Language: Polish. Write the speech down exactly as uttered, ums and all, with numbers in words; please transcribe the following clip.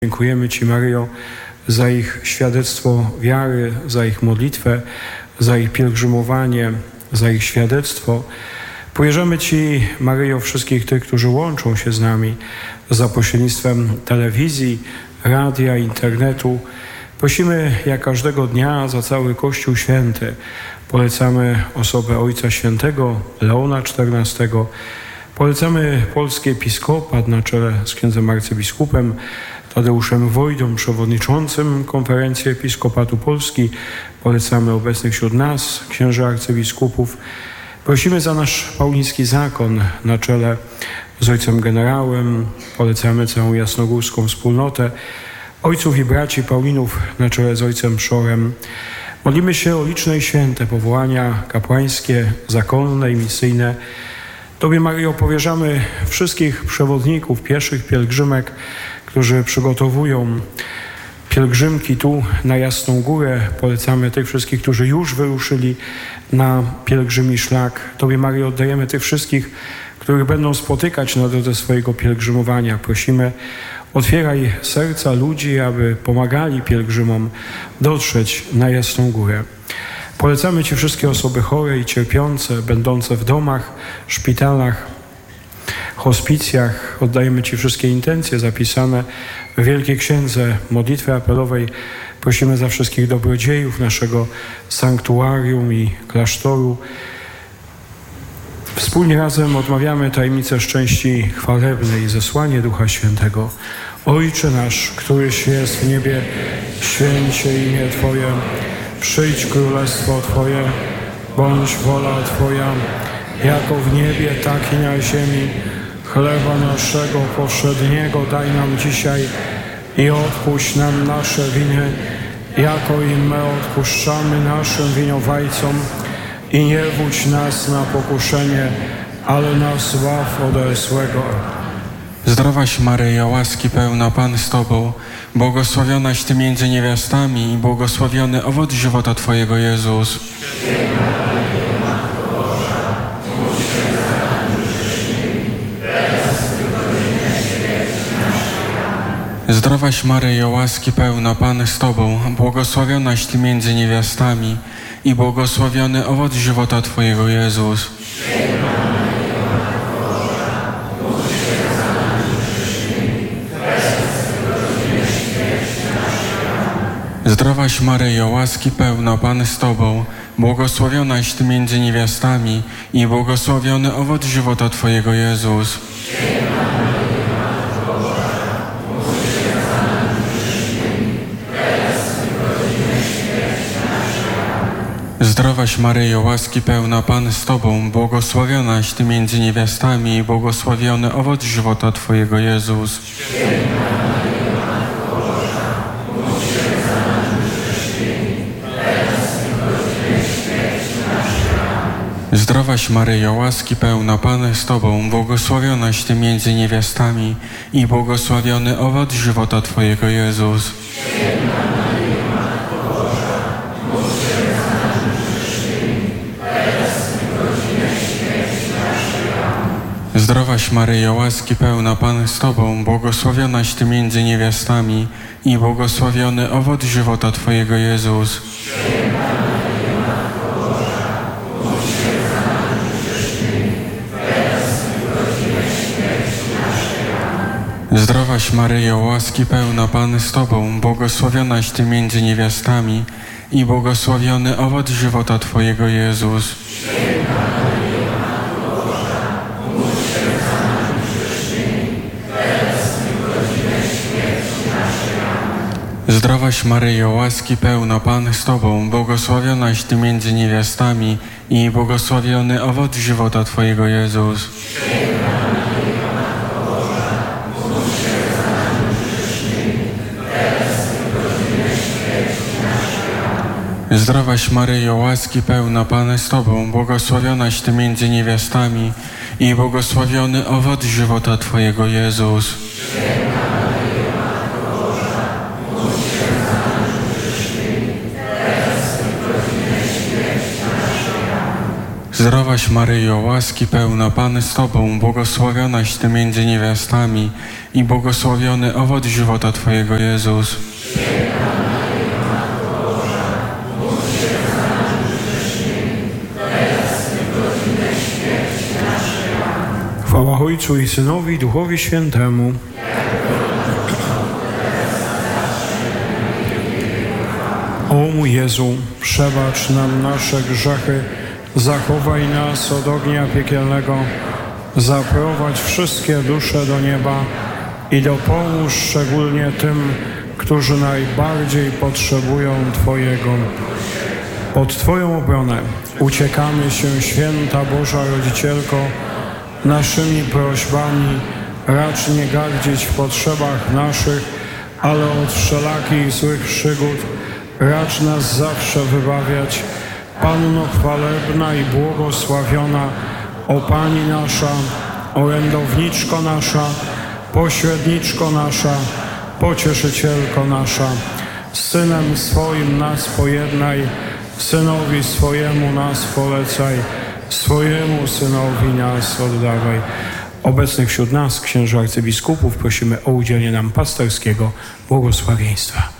Dziękujemy Ci, Maryjo, za ich świadectwo wiary, za ich modlitwę, za ich pielgrzymowanie, za ich świadectwo. Powierzamy Ci, Maryjo, wszystkich tych, którzy łączą się z nami za pośrednictwem telewizji, radia, internetu. Prosimy jak każdego dnia za cały Kościół Święty. Polecamy osobę Ojca Świętego Leona czternastego. Polecamy polski episkopat na czele z księdzem arcybiskupem Tadeuszem Wojdą, przewodniczącym Konferencji Episkopatu Polski. Polecamy obecnych wśród nas księży arcybiskupów. Prosimy za nasz pauliński zakon na czele z ojcem generałem. Polecamy całą jasnogórską wspólnotę ojców i braci Paulinów na czele z ojcem Szorem. Modlimy się o liczne i święte powołania kapłańskie, zakonne i misyjne. Tobie, Maryjo, powierzamy wszystkich przewodników, pieszych pielgrzymek, którzy przygotowują pielgrzymki tu na Jasną Górę. Polecamy tych wszystkich, którzy już wyruszyli na pielgrzymi szlak. Tobie, Maryjo, oddajemy tych wszystkich, których będą spotykać na drodze swojego pielgrzymowania. Prosimy, otwieraj serca ludzi, aby pomagali pielgrzymom dotrzeć na Jasną Górę. Polecamy Ci wszystkie osoby chore i cierpiące, będące w domach, szpitalach, hospicjach. Oddajemy Ci wszystkie intencje zapisane w Wielkiej Księdze Modlitwy Apelowej. Prosimy za wszystkich dobrodziejów naszego sanktuarium i klasztoru. Wspólnie razem odmawiamy tajemnicę szczęści chwalebnej, zesłanie Ducha Świętego. Ojcze nasz, któryś jest w niebie, święć się imię Twoje. Przyjdź królestwo Twoje, bądź wola Twoja, jako w niebie, tak i na ziemi. Chleba naszego powszedniego daj nam dzisiaj i odpuść nam nasze winy, jako i my odpuszczamy naszym winowajcom. I nie wódź nas na pokuszenie, ale nas zbaw ode złego. Zdrowaś Maryjo, łaski pełna, Pan z Tobą, błogosławionaś Ty między niewiastami i błogosławiony owoc żywota Twojego, Jezus. Zdrowaś Maryjo, łaski pełna, Pan z Tobą, błogosławionaś Ty między niewiastami i błogosławiony owoc żywota Twojego, Jezus. Zdrowaś Maryjo, łaski pełna, Pan z Tobą, błogosławionaś Ty między niewiastami i błogosławiony owoc żywota Twojego, Jezus. Zdrowaś Maryjo, łaski pełna, Pan z Tobą, błogosławionaś Ty między niewiastami i błogosławiony owoc żywota Twojego, Jezus. Zdrowaś Maryjo, łaski pełna, Pan z Tobą, błogosławionaś Ty między niewiastami i błogosławiony owoc żywota Twojego, Jezus. Zdrowaś Maryjo, łaski pełna, Pan z Tobą, błogosławionaś Ty między niewiastami i błogosławiony owoc żywota Twojego, Jezus. Zdrowaś Maryjo, łaski pełna, Pan z Tobą, błogosławionaś Ty między niewiastami i błogosławiony owoc żywota Twojego, Jezus. Zdrowaś Maryjo, łaski pełna, Pan z Tobą, błogosławionaś Ty między niewiastami i błogosławiony owoc żywota Twojego, Jezus. Zdrowaś Maryjo, łaski pełna, Pan z Tobą, błogosławionaś Ty między niewiastami i błogosławiony owoc żywota Twojego, Jezus. Zdrowaś Maryjo, łaski pełna, Pan z Tobą, błogosławionaś Ty między niewiastami i błogosławiony owoc żywota Twojego, Jezus. Chwała Ojcu i Synowi, i Duchowi Świętemu. O mój Jezu, przebacz nam nasze grzechy, zachowaj nas od ognia piekielnego, zaprowadź wszystkie dusze do nieba i dopomóż szczególnie tym, którzy najbardziej potrzebują Twojego. Pod Twoją obronę uciekamy się, Święta Boża Rodzicielko, naszymi prośbami racz nie gardzić w potrzebach naszych, ale od wszelakich złych przygód racz nas zawsze wybawiać. Panno chwalebna i błogosławiona, o Pani nasza, orędowniczko nasza, pośredniczko nasza, pocieszycielko nasza, z Synem swoim nas pojednaj, Synowi swojemu nas polecaj, swojemu Synowi nas oddawaj. Obecnych wśród nas księży arcybiskupów prosimy o udzielenie nam pasterskiego błogosławieństwa.